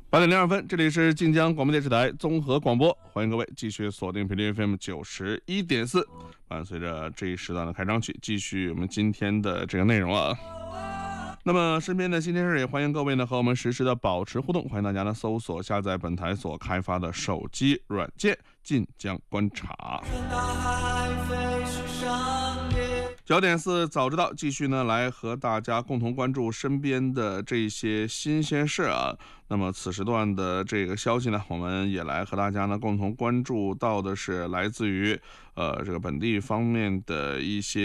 8点02分，这里是晋江广播电视台综合广播，欢迎各位继续锁定频率 FM 91.4，伴随着这一时段的开场曲，继续我们今天的这个内容啊。那么身边的新鲜事也欢迎各位呢和我们实时的保持互动，欢迎大家呢搜索下载本台所开发的手机软件晋江观察。9点4早知道，继续呢来和大家共同关注身边的这些新鲜事啊。那么此时段的这个消息呢，我们也来和大家呢共同关注到的是来自于这个本地方面的一些